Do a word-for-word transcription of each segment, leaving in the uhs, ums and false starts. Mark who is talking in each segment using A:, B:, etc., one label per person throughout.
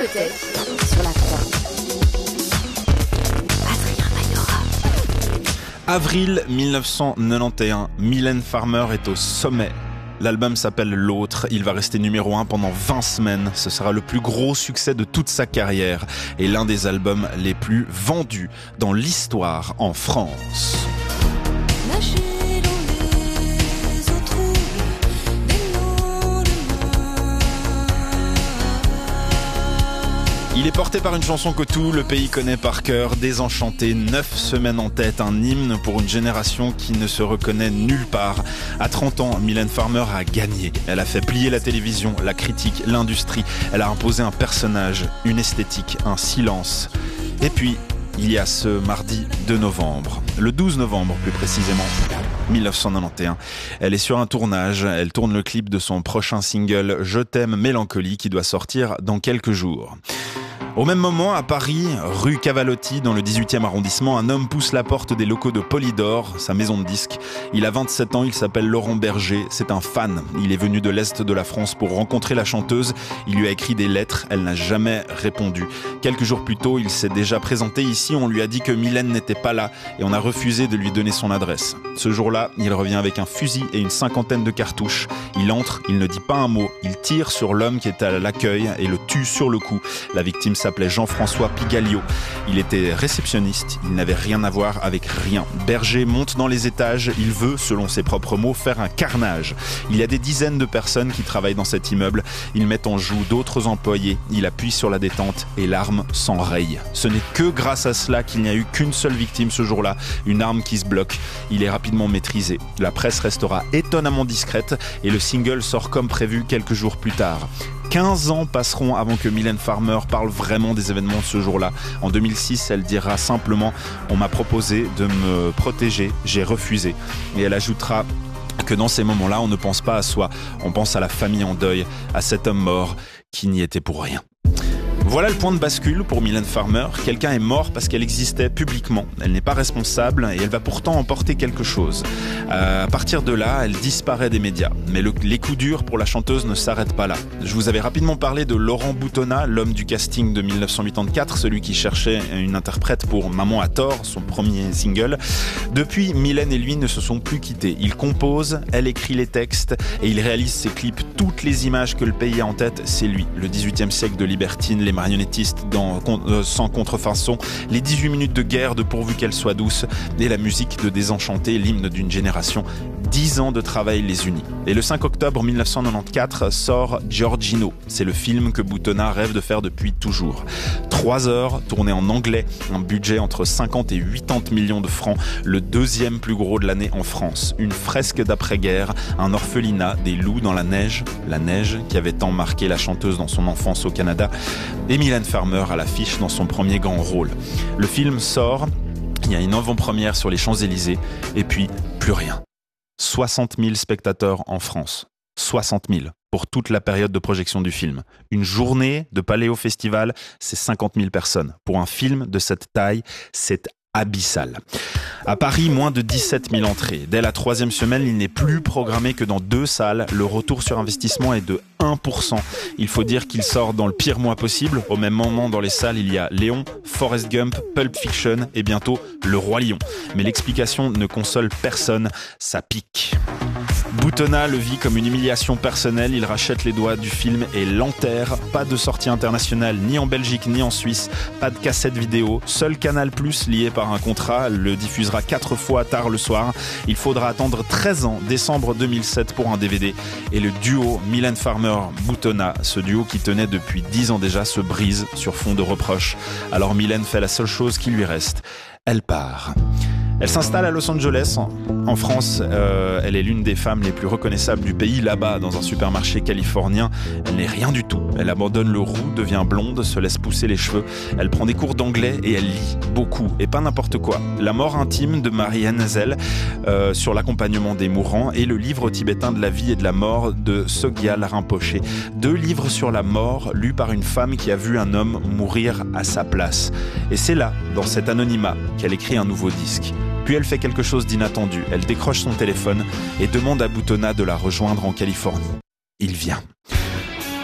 A: peut-être sur la trois. Adrien Mayora.
B: Avril mille neuf cent quatre-vingt-onze, Mylène Farmer est au sommet. L'album s'appelle L'Autre, il va rester numéro un pendant vingt semaines. Ce sera le plus gros succès de toute sa carrière et l'un des albums les plus vendus dans l'histoire en France. Il est porté par une chanson que tout le pays connaît par cœur, Désenchanté, neuf semaines en tête, un hymne pour une génération qui ne se reconnaît nulle part. À trente ans, Mylène Farmer a gagné. Elle a fait plier la télévision, la critique, l'industrie. Elle a imposé un personnage, une esthétique, un silence. Et puis, il y a ce mardi deux novembre, le douze novembre plus précisément, mille neuf cent quatre-vingt-onze. Elle est sur un tournage, elle tourne le clip de son prochain single « Je t'aime Mélancolie » qui doit sortir dans quelques jours. Au même moment, à Paris, rue Cavallotti, dans le dix-huitième arrondissement, un homme pousse la porte des locaux de Polydor, sa maison de disques. Il a vingt-sept ans, il s'appelle Laurent Berger, c'est un fan. Il est venu de l'Est de la France pour rencontrer la chanteuse. Il lui a écrit des lettres, elle n'a jamais répondu. Quelques jours plus tôt, il s'est déjà présenté ici, on lui a dit que Mylène n'était pas là et on a refusé de lui donner son adresse. Ce jour-là, il revient avec un fusil et une cinquantaine de cartouches. Il entre, il ne dit pas un mot, il tire sur l'homme qui est à l'accueil et le tue sur le coup. La victime s'appelait Jean-François Pigaglio. Il était réceptionniste, il n'avait rien à voir avec rien. Berger monte dans les étages, il veut, selon ses propres mots, faire un carnage. Il y a des dizaines de personnes qui travaillent dans cet immeuble. Il met en joue d'autres employés, il appuie sur la détente et l'arme s'enraye. Ce n'est que grâce à cela qu'il n'y a eu qu'une seule victime ce jour-là, une arme qui se bloque. Il est rapidement maîtrisé. La presse restera étonnamment discrète et le single sort comme prévu quelques jours plus tard. quinze ans passeront avant que Mylène Farmer parle vraiment des événements de ce jour-là. En deux mille six, elle dira simplement « On m'a proposé de me protéger, j'ai refusé ». Et elle ajoutera que dans ces moments-là, on ne pense pas à soi, on pense à la famille en deuil, à cet homme mort qui n'y était pour rien. Voilà le point de bascule pour Mylène Farmer. Quelqu'un est mort parce qu'elle existait publiquement. Elle n'est pas responsable et elle va pourtant emporter quelque chose. Euh, à partir de là, elle disparaît des médias. Mais le, les coups durs pour la chanteuse ne s'arrêtent pas là. Je vous avais rapidement parlé de Laurent Boutonnat, l'homme du casting de mille neuf cent quatre-vingt-quatorze, celui qui cherchait une interprète pour Maman a tort, son premier single. Depuis, Mylène et lui ne se sont plus quittés. Il compose, elle écrit les textes et il réalise ses clips. Toutes les images que le pays a en tête, c'est lui. Le dix-huitième siècle de libertine, les marionnettistes dans, euh, sans contrefaçon, les dix-huit minutes de guerre de Pourvu qu'elle soit douce et la musique de Désenchanté, l'hymne d'une génération. Dix ans de travail les unit. Et le cinq octobre mille neuf cent quatre-vingt-quatorze sort Giorgino. C'est le film que Boutonnat rêve de faire depuis toujours. Trois heures, tourné en anglais, un budget entre cinquante et quatre-vingts millions de francs, le deuxième plus gros de l'année en France. Une fresque d'après-guerre, un orphelinat, des loups dans la neige, la neige qui avait tant marqué la chanteuse dans son enfance au Canada, et Mylène Farmer à l'affiche dans son premier grand rôle. Le film sort, il y a une avant-première sur les Champs-Élysées, et puis plus rien. soixante mille spectateurs en France. soixante mille pour toute la période de projection du film. Une journée de Paléo Festival, c'est cinquante mille personnes. Pour un film de cette taille, c'est abyssal. À Paris, moins de dix-sept mille entrées. Dès la troisième semaine, il n'est plus programmé que dans deux salles. Le retour sur investissement est de un pour cent. Il faut dire qu'il sort dans le pire mois possible. Au même moment, dans les salles, il y a Léon, Forrest Gump, Pulp Fiction et bientôt Le Roi Lion. Mais l'explication ne console personne, ça pique. Boutonnat le vit comme une humiliation personnelle, il rachète les droits du film et l'enterre. Pas de sortie internationale, ni en Belgique ni en Suisse, pas de cassette vidéo, seul Canal plus, lié par un contrat, le diffusera quatre fois tard le soir. Il faudra attendre treize ans, décembre deux mille sept pour un D V D. Et le duo Mylène Farmer-Boutonnat, ce duo qui tenait depuis dix ans déjà, se brise sur fond de reproches. Alors Mylène fait la seule chose qui lui reste, elle part. Elle s'installe à Los Angeles. En France, euh, elle est l'une des femmes les plus reconnaissables du pays. Là-bas, dans un supermarché californien, elle n'est rien du tout. Elle abandonne le roux, devient blonde, se laisse pousser les cheveux. Elle prend des cours d'anglais et elle lit beaucoup, et pas n'importe quoi. La mort intime de Marianne Zell euh, sur l'accompagnement des mourants et le livre tibétain de la vie et de la mort de Sogyal Rinpoché. Deux livres sur la mort lus par une femme qui a vu un homme mourir à sa place. Et c'est là, dans cet anonymat, qu'elle écrit un nouveau disque. Puis elle fait quelque chose d'inattendu. Elle décroche son téléphone et demande à Boutonnat de la rejoindre en Californie. Il vient.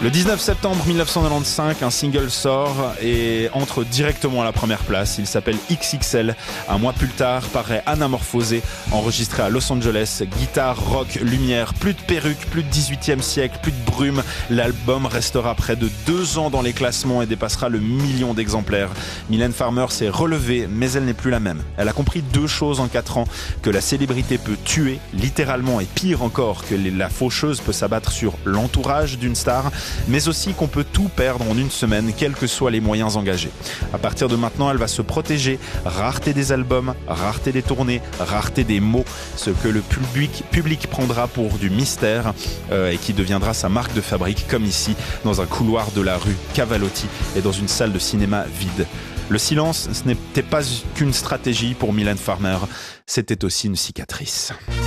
B: Le dix-neuf septembre mille neuf cent quatre-vingt-quinze, un single sort et entre directement à la première place. Il s'appelle X X L. Un mois plus tard, paraît Anamorphosé, enregistré à Los Angeles. Guitare, rock, lumière, plus de perruques, plus de dix-huitième siècle, plus de brume. L'album restera près de deux ans dans les classements et dépassera le million d'exemplaires. Mylène Farmer s'est relevée, mais elle n'est plus la même. Elle a compris deux choses en quatre ans: que la célébrité peut tuer, littéralement, et pire encore, que la faucheuse peut s'abattre sur l'entourage d'une star, mais aussi qu'on peut tout perdre en une semaine, quels que soient les moyens engagés. À partir de maintenant, elle va se protéger. Rareté des albums, rareté des tournées, rareté des mots, ce que le public, public prendra pour du mystère euh, et qui deviendra sa marque de fabrique, comme ici, dans un couloir de la rue Cavalotti et dans une salle de cinéma vide. Le silence, ce n'était pas qu'une stratégie pour Mylène Farmer, c'était aussi une cicatrice.